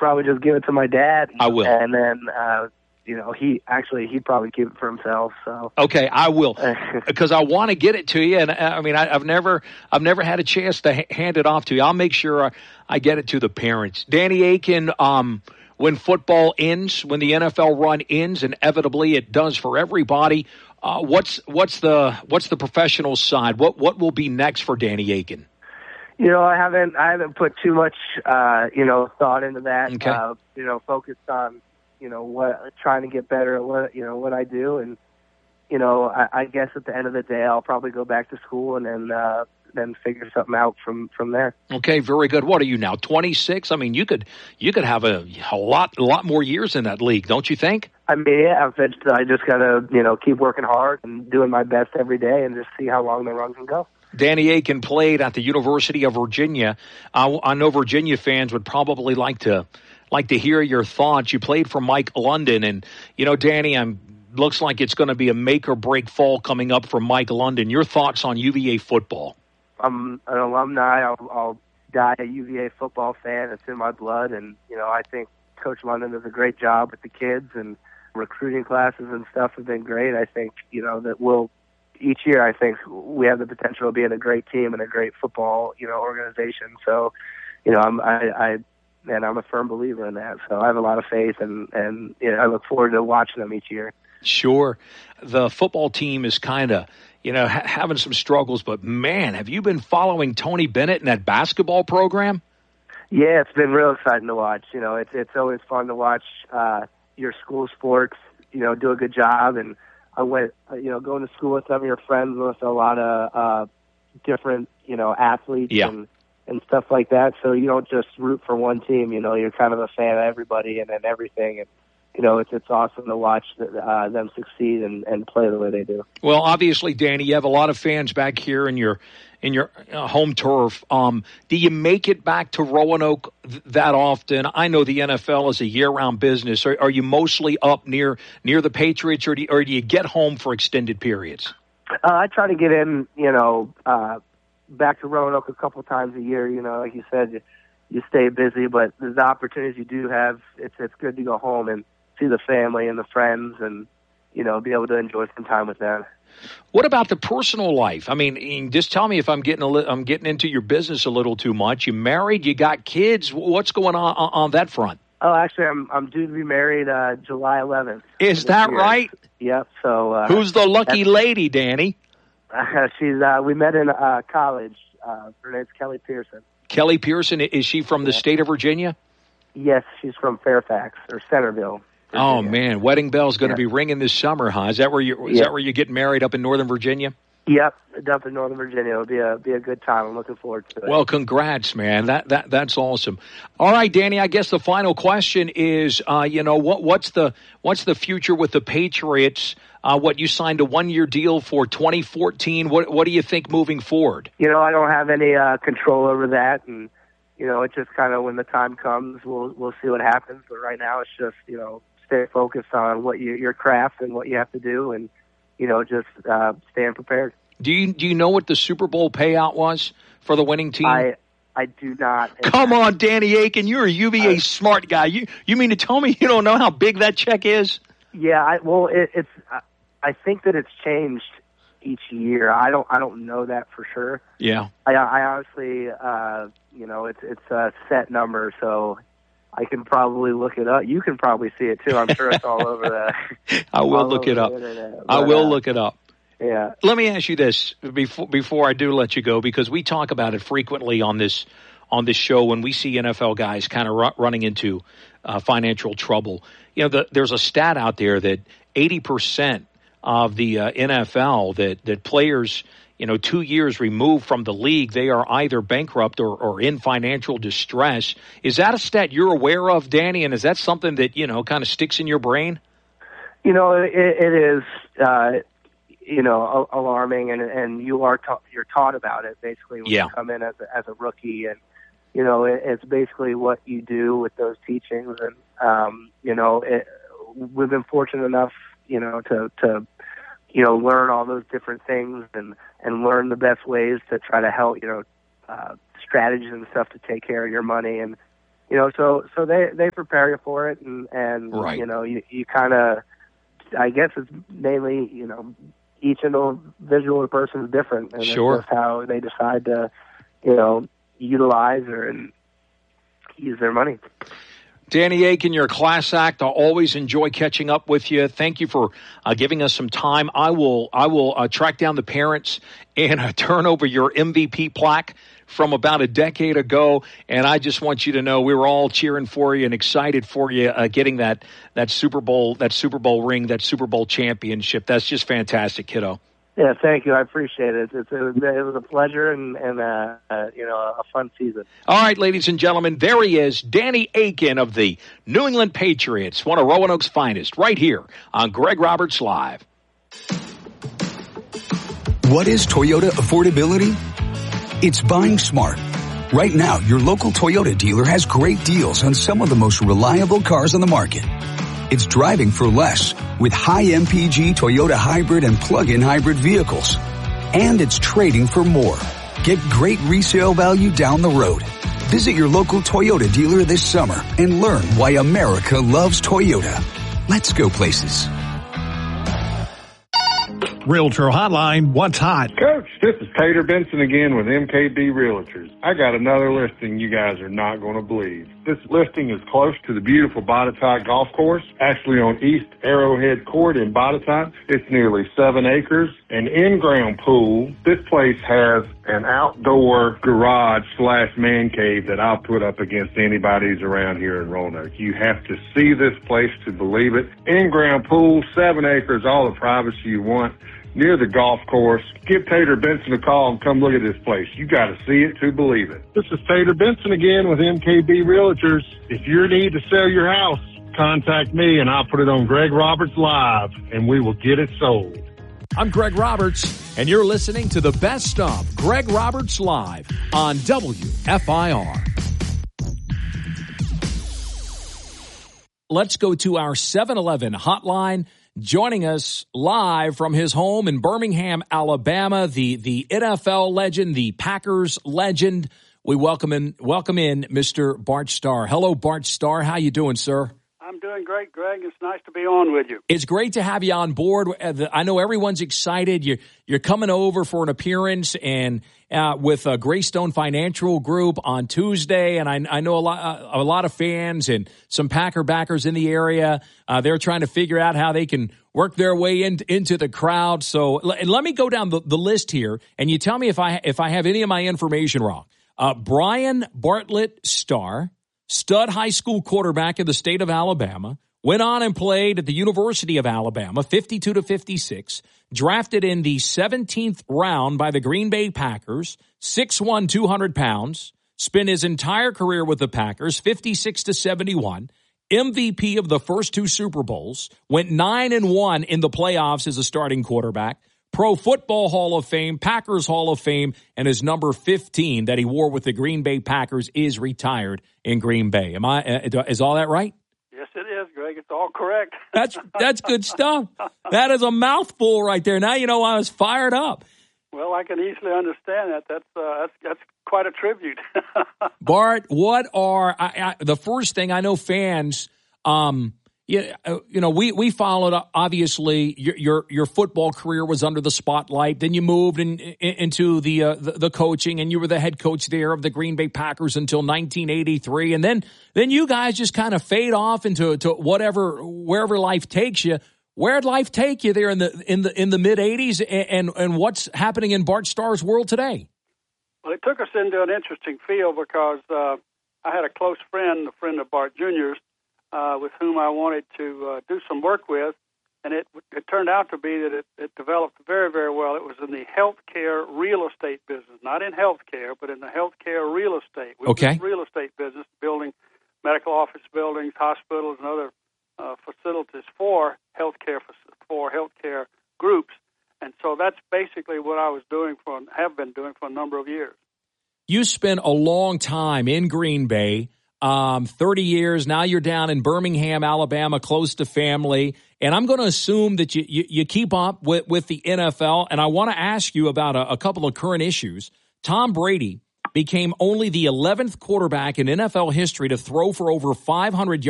probably just give it to my dad. I will. And then, he'd probably keep it for himself. So okay, I will, because I want to get it to you. And I mean, I've never had a chance to hand it off to you. I'll make sure I get it to the parents. Danny Akin, when football ends, when the NFL run ends, inevitably it does for everybody. What's the professional side? What will be next for Danny Akin? I haven't put too much thought into that. Okay. Focused on trying to get better at what I do, and I guess at the end of the day I'll probably go back to school and then figure something out from there. Okay, very good. What are you now, 26? I mean, you could have a lot more years in that league, don't you think? I mean, yeah, I just gotta keep working hard and doing my best every day and just see how long the run can go. Danny Akin played at the University of Virginia. I know Virginia fans would probably like to hear your thoughts. You played for Mike London, and Danny, looks like it's going to be a make or break fall coming up for Mike London. Your thoughts on UVA football? I'm an alumni. I'll die a UVA football fan. It's in my blood, and I think Coach London does a great job with the kids, and recruiting classes and stuff have been great. I think that each year I think we have the potential of being a great team and a great football organization. So I'm a firm believer in that. So I have a lot of faith, and I look forward to watching them each year. Sure. The football team is kind of, having some struggles, but man, have you been following Tony Bennett and that basketball program? Yeah, it's been real exciting to watch. It's always fun to watch your school sports, do a good job. And I went, going to school with some of your friends with a lot of different, athletes and stuff like that. So you don't just root for one team, you're kind of a fan of everybody and everything. And, it's awesome to watch them succeed and play the way they do. Well, obviously, Danny, you have a lot of fans back here in your home turf. Do you make it back to Roanoke that often? I know the NFL is a year-round business. Are you mostly up near the Patriots, or do you get home for extended periods? I try to get in, back to Roanoke a couple times a year. Like you said, you stay busy, but the opportunities you do have, it's good to go home and see the family and the friends and, be able to enjoy some time with them. What about the personal life? I mean, just tell me if I'm getting into your business a little too much. You married? You got kids? What's going on that front? Oh, actually, I'm due to be married July 11th. Is that year. right? Yep. So who's the lucky lady, Danny? We met in college. Her name's Kelly Pearson. Kelly Pearson, is she from the state of Virginia? Yes, she's from Fairfax or Centerville. Virginia. Oh man, wedding bell's going to be ringing this summer, huh? Is that where you're getting married, up in Northern Virginia? Yep, up in Northern Virginia. It'll be a good time. I'm looking forward to it. Well, congrats, man. That's awesome. All right, Danny. I guess the final question is, what's the future with the Patriots? You signed a 1-year deal for 2014. What do you think moving forward? I don't have any control over that, and it's just kind of when the time comes, we'll see what happens. But right now, it's just stay focused on what your craft and what you have to do, and just staying prepared. Do you know what the Super Bowl payout was for the winning team? I do not. Come on, Danny Akin, you're a UVA smart guy. You mean to tell me you don't know how big that check is? Yeah, I think that it's changed each year. I don't know that for sure. Yeah. I honestly, it's a set number, so I can probably look it up. You can probably see it too. I'm sure it's all over the. I will look it up. I will look it up. Yeah. Let me ask you this before I do let you go, because we talk about it frequently on this show when we see NFL guys kind of running into financial trouble. There's a stat out there that 80% of the NFL that players, 2 years removed from the league, they are either bankrupt or in financial distress. Is that a stat you're aware of, Danny? And is that something that, kind of sticks in your brain? It is, alarming, and you're taught about it basically when you come in as a rookie, and it's basically what you do with those teachings, and we've been fortunate enough, to learn all those different things and learn the best ways to try to help, strategies and stuff to take care of your money, and so they prepare you for it, and right. you kind of, I guess it's mainly, each individual person is different, and sure. it's just how they decide to, utilize and use their money. Danny Akin, you're a class act. I always enjoy catching up with you. Thank you for giving us some time. I will track down the parents and turn over your MVP plaque from about a decade ago. And I just want you to know we were all cheering for you and excited for you getting that Super Bowl ring, that Super Bowl championship. That's just fantastic, kiddo. Yeah, thank you. I appreciate it. It was a pleasure and a fun season. All right, ladies and gentlemen, there he is, Danny Akin of the New England Patriots, one of Roanoke's finest, right here on Greg Roberts Live. What is Toyota affordability? It's buying smart. Right now, your local Toyota dealer has great deals on some of the most reliable cars on the market. It's driving for less with high MPG Toyota hybrid and plug-in hybrid vehicles. And it's trading for more. Get great resale value down the road. Visit your local Toyota dealer this summer and learn why America loves Toyota. Let's go places. Realtor Hotline, what's hot? Coach, this is Tater Benson again with MKD Realtors. I got another listing you guys are not going to believe. This listing is close to the beautiful Botetourt Golf Course, actually on East Arrowhead Court in Botetourt. It's nearly 7 acres, an in-ground pool. This place has an outdoor garage / man cave that I'll put up against anybody's around here in Roanoke. You have to see this place to believe it. In-ground pool, 7 acres, all the privacy you want, near the golf course. Give Tater Benson a call and come look at this place. You got to see it to believe it. This is Tater Benson again with MKB Realtors. If you need to sell your house, contact me and I'll put it on Greg Roberts Live and we will get it sold. I'm Greg Roberts, and you're listening to the best of Greg Roberts Live on WFIR. Let's go to our 7-Eleven hotline. Joining us live from his home in Birmingham, Alabama, the NFL legend, the Packers legend. We welcome in Mr. Bart Starr. Hello, Bart Starr. How you doing, sir? I'm doing great, Greg. It's nice to be on with you. It's great to have you on board. I know everyone's excited. You're coming over for an appearance and with Greystone Financial Group on Tuesday, and I know a lot of fans and some Packer backers in the area. They're trying to figure out how they can work their way into the crowd. So let me go down the list here, and you tell me if I have any of my information wrong. Brian Bartlett Starr, stud high school quarterback in the state of Alabama, went on and played at the University of Alabama, 52-56, drafted in the 17th round by the Green Bay Packers, 6'1", 200 pounds, spent his entire career with the Packers, 56-71, MVP of the first 2 Super Bowls, went 9-1 in the playoffs as a starting quarterback, Pro Football Hall of Fame, Packers Hall of Fame, and his number 15 that he wore with the Green Bay Packers is retired in Green Bay. Is all that right? Yes, it is, Greg. It's all correct. That's good stuff. That is a mouthful right there. Now you know I was fired up. Well, I can easily understand that. That's quite a tribute. Bart, what are the first thing I know fans? We followed, obviously, your football career was under the spotlight. Then you moved into the coaching, and you were the head coach there of the Green Bay Packers until 1983. And then you guys just kind of fade off into wherever life takes you. Where'd life take you there in the mid 80s, and what's happening in Bart Starr's world today? Well, it took us into an interesting field because I had a close friend, a friend of Bart Jr.'s, with whom I wanted to do some work with, and it turned out to be that it developed very, very well. It was in the healthcare real estate business, not in healthcare, but in the healthcare real estate. We were in the real estate business, building medical office buildings, hospitals, and other facilities for healthcare groups, and so that's basically what I was have been doing for a number of years. You spent a long time in Green Bay. 30 years. Now you're down in Birmingham, Alabama, close to family. And I'm going to assume that you keep up with the NFL. And I want to ask you about a couple of current issues. Tom Brady became only the 11th quarterback in NFL history to throw for over 500 yards